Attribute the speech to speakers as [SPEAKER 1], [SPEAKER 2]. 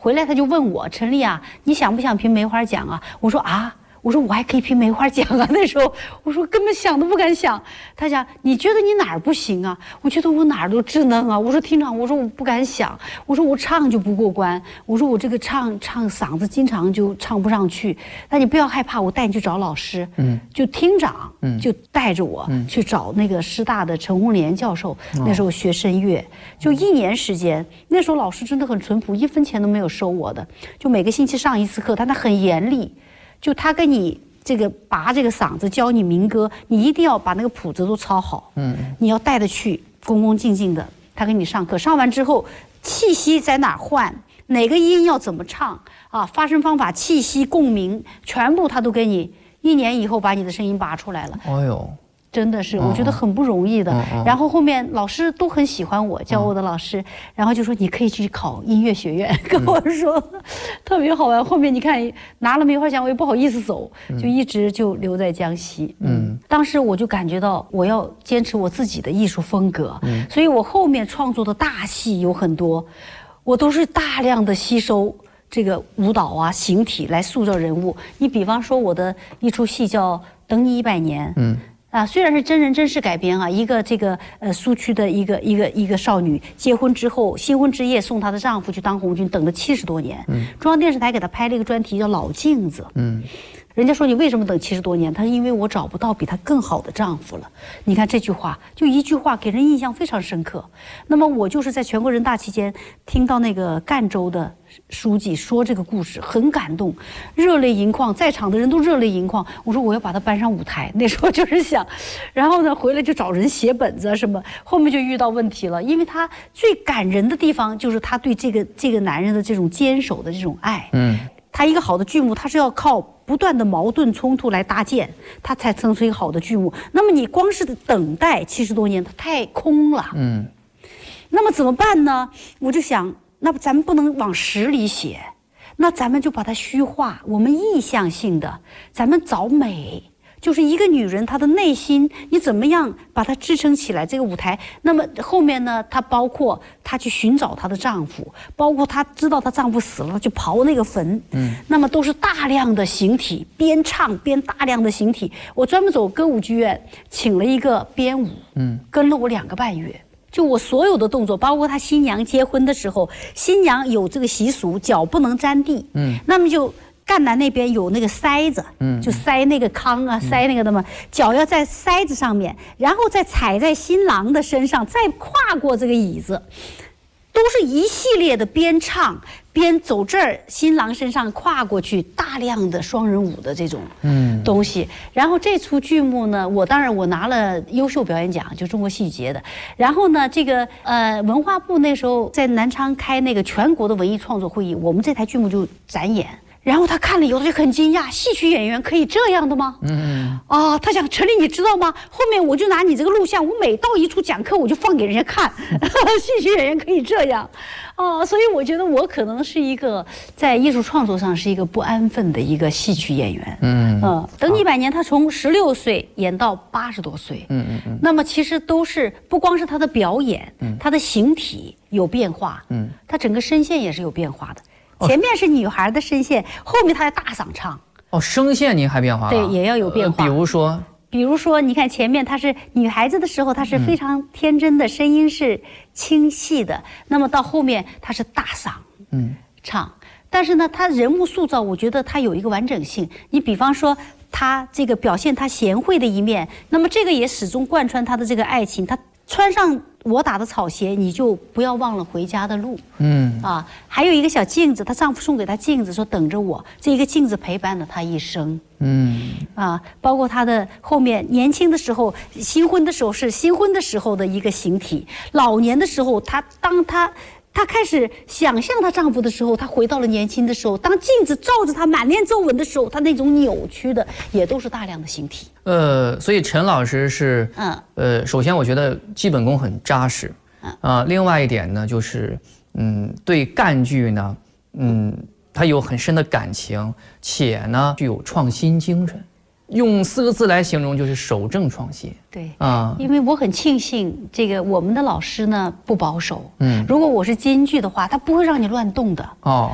[SPEAKER 1] 回来他就问我陈丽啊，你想不想评梅花奖啊？我说啊。我说我还可以评梅花奖啊！那时候我说根本想都不敢想。他讲你觉得你哪儿不行啊？我觉得我哪儿都稚嫩啊。我说厅长，我说我不敢想。我说我唱就不过关。我说我这个唱嗓子经常就唱不上去。那你不要害怕，我带你去找老师。就厅长就带着我去找那个师大的陈红莲教授。那时候学声乐，就1年时间。那时候老师真的很淳朴，1分钱都没有收我的。就每个星期上1次课，但他很严厉。就他跟你这个拔这个嗓子教你民歌，你一定要把那个谱子都抄好，你要带着去，恭恭敬敬的，他给你上课，上完之后气息在哪换，哪个音要怎么唱啊，发声方法、气息、共鸣，全部他都给你，1年以后把你的声音拔出来了。哎呦！真的是，我觉得很不容易的。然后后面老师都很喜欢我，教我的老师，然后就说你可以去考音乐学院，跟我说，特别好玩。后面你看拿了梅花奖，我也不好意思走，就一直就留在江西。当时我就感觉到我要坚持我自己的艺术风格，所以我后面创作的大戏有很多，我都是大量的吸收这个舞蹈啊、形体来塑造人物。你比方说我的一出戏叫《等你100年》，虽然是真人真事改编啊，一个这个苏区的一个少女结婚之后，新婚之夜送她的丈夫去当红军，等了70多年。中央电视台给她拍了一个专题叫《老镜子》。人家说你为什么等70多年？她说因为我找不到比她更好的丈夫了。你看这句话，就一句话给人印象非常深刻。那么我就是在全国人大期间听到那个赣州的书记说这个故事，很感动，热泪盈眶，在场的人都热泪盈眶。我说我要把它搬上舞台，那时候就是想，然后呢回来就找人写本子什么，后面就遇到问题了，因为他最感人的地方就是他对这个男人的这种坚守的这种爱。他一个好的剧目，他是要靠不断的矛盾冲突来搭建，他才生出一个好的剧目。那么你光是等待70多年，它太空了。那么怎么办呢？我就想，那咱们不能往实里写，那咱们就把它虚化，我们意象性的，咱们找美。就是一个女人她的内心，你怎么样把她支撑起来这个舞台？那么后面呢，她包括她去寻找她的丈夫，包括她知道她丈夫死了，她去刨那个坟，那么都是大量的形体，边唱边大量的形体。我专门走歌舞剧院，请了一个编舞，跟了我2个半月。就我所有的动作，包括她新娘结婚的时候，新娘有这个习俗，脚不能沾地，那么就。赣南那边有那个塞子，就塞那个糠啊，塞那个的嘛，脚要在塞子上面，然后再踩在新郎的身上，再跨过这个椅子，都是一系列的边唱边走这儿新郎身上跨过去，大量的双人舞的这种东西。然后这出剧目呢，我当然我拿了优秀表演奖，就中国戏剧节的。然后呢，这个文化部那时候在南昌开那个全国的文艺创作会议，我们这台剧目就展演。然后他看了以后就很惊讶，戏曲演员可以这样的吗？他讲陈丽，你知道吗？后面我就拿你这个录像，我每到一处讲课，我就放给人家看，戏曲演员可以这样，所以我觉得我可能是一个在艺术创作上是一个不安分的一个戏曲演员。等你100年，他从16岁演到80多岁，那么其实都是不光是他的表演，他的形体有变化，他整个声线也是有变化的。前面是女孩的声线，后面她要大嗓唱。
[SPEAKER 2] 声线您还变化了？
[SPEAKER 1] 对，也要有变化。
[SPEAKER 2] 比如说，
[SPEAKER 1] 你看前面她是女孩子的时候，她是非常天真的，声音是清细的。那么到后面她是大嗓唱，但是呢，她人物塑造，我觉得她有一个完整性。你比方说，她这个表现她贤惠的一面，那么这个也始终贯穿她的这个爱情。她穿上我打的草鞋，你就不要忘了回家的路。还有一个小镜子，她丈夫送给她镜子，说等着我。这一个镜子陪伴了她一生。包括她的后面年轻的时候，新婚的时候是新婚的时候的一个形体，老年的时候，当她开始想象她丈夫的时候，她回到了年轻的时候。当镜子照着她满脸皱纹的时候，她那种扭曲的也都是大量的形体。
[SPEAKER 2] 所以陈老师是首先我觉得基本功很扎实，另外一点呢就是对赣剧呢他有很深的感情，且呢具有创新精神。用4个字来形容就是守正创新。
[SPEAKER 1] 对因为我很庆幸这个我们的老师呢不保守。如果我是京剧的话，他不会让你乱动的。